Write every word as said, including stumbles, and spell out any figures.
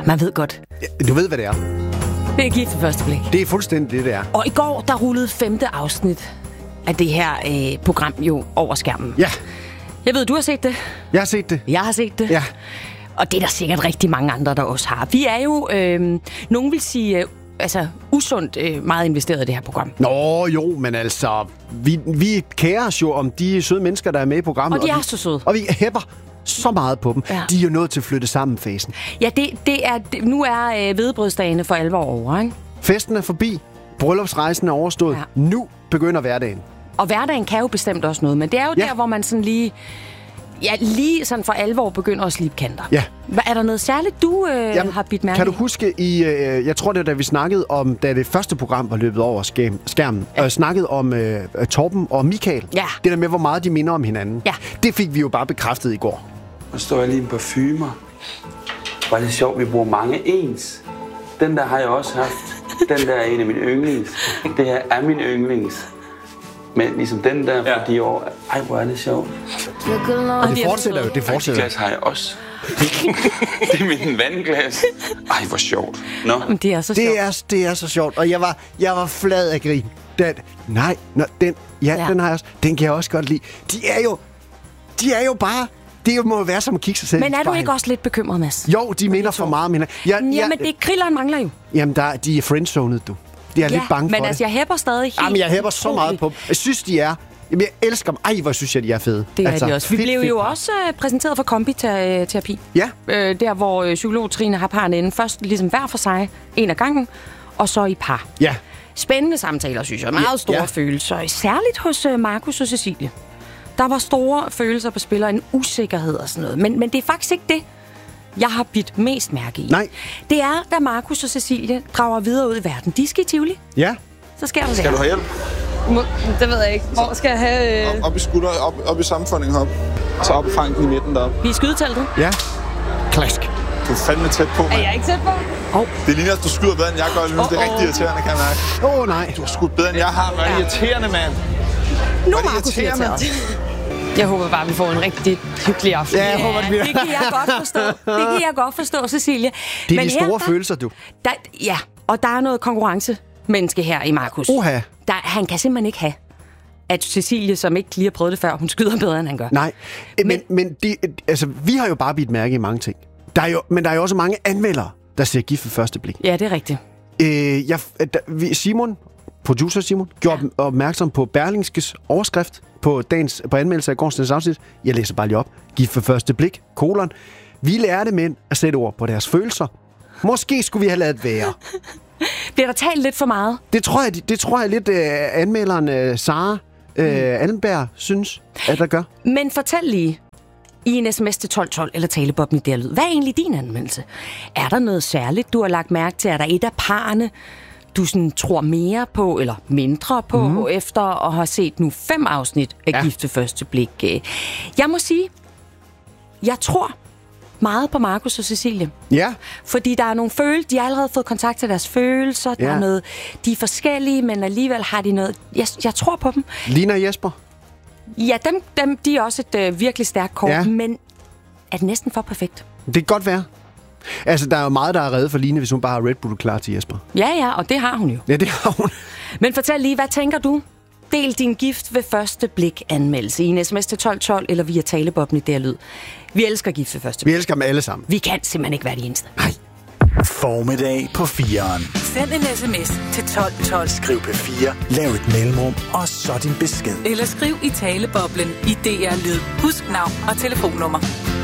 Man ved godt. Du ved, hvad det er. Det er gift ved første blik. Det er fuldstændig det, det er. Og i går, der rullede femte afsnit af det her øh, program jo over skærmen. Ja. Jeg ved, du har set det. Jeg har set det. Jeg har set det. Ja. Og det er der sikkert rigtig mange andre, der også har. Vi er jo, øh, nogen vil sige, øh, altså usundt øh, meget investeret i det her program. Nå jo, men altså, vi, vi kærer os jo om de søde mennesker, der er med i programmet. Og de er vi, så søde. Og vi hæpper så meget på dem. Ja. De er jo nødt til at flytte sammen fasen. Ja, det, det er, det, nu er øh, hvedebrødsdagene for alvor over, ikke? Festen er forbi. Bryllupsrejsen er overstået. Ja. Nu begynder hverdagen. Og hverdagen kan jo bestemt også noget, men det er jo Ja. der, hvor man sådan lige... Ja, lige sådan for alvor begynder at slibe kanter. Ja. Hvad, er der noget særligt, du øh, Jamen, har bidt mærke kan du i? huske, i, øh, jeg tror det var, da vi snakkede om, da det første program var løbet over skærm, skærmen, ja. og snakkede om øh, Torben og Michael. Ja. Det der med, hvor meget de minder om hinanden. Ja. Det fik vi jo bare bekræftet i går. Nu står jeg lige en parfumer. Var det sjovt, vi bruger mange ens. Den der har jeg også haft. Den der er en af mine yndlings. Det her er min yndlings. Men ligesom den der for ja. de år. Ej, hvor er det sjovt. Og det fortsætter jo, det Det fortsætter. glas har jeg også. Det er min vandglas. Ej, hvor sjovt. Nå. Men det er så sjovt. Det er, det er så sjovt, og jeg var, jeg var flad af grin. Den, nej, nå, den, ja, Ja. ja, den har jeg også. Den kan jeg også godt lide. De er jo, de er jo bare, det må jo være som at kigge sig selv Men i er du spejlet. ikke også lidt bekymret, Mads? Jo, de minder for meget om hinanden. Jeg, Jamen, det krilleren mangler jo. Jamen, der, de er friendzonet, du. De er Ja, lidt bange men for altså, det. jeg hæpper stadig helt Jamen, jeg hæpper så meget utroligt. på dem. Jeg synes, de er... Jamen, jeg elsker dem. Ej, hvor synes jeg, de er fede. Det er altså, de også. Vi fedt, blev fedt. jo også øh, præsenteret for kombiterapi. Ja. Øh, der, hvor øh, psykolog Trine har parrene inde. Først ligesom hver for sig, en af gangen, og så i par. Ja. Spændende samtaler, synes jeg. Meget Ja, store ja. følelser. Særligt hos øh, Markus og Cecilie. Der var store følelser på spil, og en usikkerhed og sådan noget. Men, men det er faktisk ikke det, jeg har bidt mest mærke i. Nej. Det er, da Markus og Cecilie drager videre ud i verden. De skal i Tivoli. Ja. Så sker der det. Skal du have hjælp? Det ved jeg ikke. Hvor skal jeg have... Øh... Op, op i skulder, op, op i sammenføjningen heroppe. Så op i fangen i midten deroppe. Vi er i skydeteltet. Ja. Klask. Du er fandme tæt på, Er mand. jeg ikke tæt på? Oh. Det ligner, at du skyder bedre, end jeg gør lige nu. Det er Oh, oh. rigtig irriterende, kan jeg mærke. Åh, oh, nej. Du har skudt bedre, end jeg har. Hvor er det irriterende, mand. Nu Hvor er er det Markus irriterende. irriteret. Jeg håber bare, vi får en rigtig hyggelig aften. Ja, jeg håber, det bliver. Det kan jeg godt forstå. Det kan jeg godt forstå, Cecilie. Det er Men de her, store der, følelser, du. Der, ja, og der er noget konkurrencemenneske her i Markus. Uha. Der, han kan simpelthen ikke have, at Cecilie, som ikke lige har prøvet det før, hun skyder bedre, end han gør. Nej, men, Men- men, men de, altså, vi har jo bare bidt mærke i mange ting. Der er jo, men der er jo også mange anmeldere, der ser gift ved første blik. Ja, det er rigtigt. Øh, jeg, der, vi, Simon, producer Simon, gjorde ja. opmærksom på Berlingskes overskrift på, dagens, på anmeldelse af gårdsdagens afsnit. Jeg læser bare lige op. Gift ved første blik, kolon. Vi lærte mænd at sætte ord på deres følelser. Måske skulle vi have ladet være. Bliver der talt lidt for meget? Det tror jeg, det tror jeg lidt, øh, anmelderen øh, Sara øh, Allenberg synes, at der gør. Men fortæl lige i en sms til tolv tolv eller talebobben i der lyd. Hvad er egentlig din anmeldelse? Er der noget særligt, du har lagt mærke til? Er der et af parerne, du sådan tror mere på eller mindre på, mm. efter at have set nu fem afsnit af Ja. ja. Gift ved første blik? Jeg må sige, jeg tror meget på Markus og Cecilie. Ja, Fordi der er nogle følelser, de har allerede fået kontakt til deres følelser. Der Ja. er noget, de er forskellige, men alligevel har de noget. Jeg, jeg tror på dem. Lina og Jesper. Ja, dem, dem de er også et øh, virkelig stærkt kort, Ja. ja. men er det næsten for perfekt? Det kan godt være. Altså, der er jo meget, der er reddet for Line, hvis hun bare har Red Bull klar til Jesper. Ja, ja, og det har hun jo. Ja, det har hun. Men fortæl lige, hvad tænker du? Del din gift ved første blik anmeldelse i en sms til tolv tolv eller via talebobben i der lyd. Vi elsker gift ved første Vi blik. elsker dem alle sammen. Vi kan simpelthen ikke være de eneste. Nej. Formiddag på fireren. Send en sms til tolv tolv. Skriv P fire, lav et mellemrum, og så din besked. Eller skriv i taleboblen i D R Lyd. Husk navn og telefonnummer.